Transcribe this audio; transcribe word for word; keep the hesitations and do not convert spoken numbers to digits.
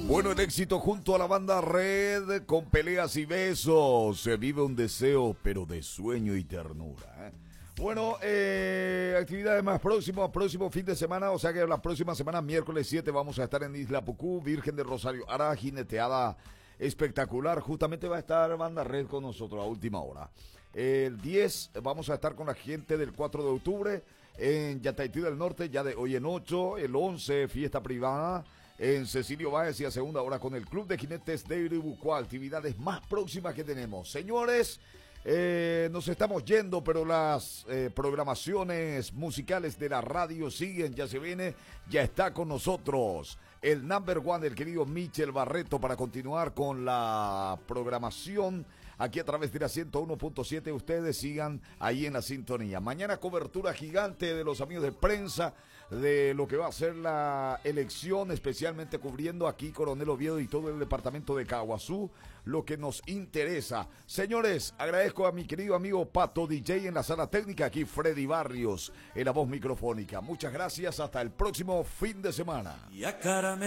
Bueno, el éxito junto a la banda Red con peleas y besos. Se vive un deseo, pero de sueño y ternura. ¿eh? Bueno, eh, actividades más próximo, próximo fin de semana, o sea que la próxima semana, miércoles siete, vamos a estar en Isla Pucú, Virgen de Rosario. Hará jineteada espectacular. Justamente va a estar banda Red con nosotros a última hora. El diez vamos a estar con la gente del cuatro de octubre en Yataití del Norte, ya de hoy en ocho. El once, fiesta privada en Cecilio Báez y a segunda hora con el Club de Jinetes de Iribucuá. Actividades más próximas que tenemos. Señores, eh, nos estamos yendo, pero las eh, programaciones musicales de la radio siguen. Ya se viene, ya está con nosotros el number one, el querido Michel Barreto, para continuar con la programación aquí a través de la ciento uno punto siete. Ustedes sigan ahí en la sintonía. Mañana cobertura gigante de los amigos de prensa de lo que va a ser la elección, especialmente cubriendo aquí Coronel Oviedo y todo el departamento de Caguazú, lo que nos interesa. Señores, agradezco a mi querido amigo Pato D J en la sala técnica, aquí Freddy Barrios en la voz microfónica. Muchas gracias, hasta el próximo fin de semana.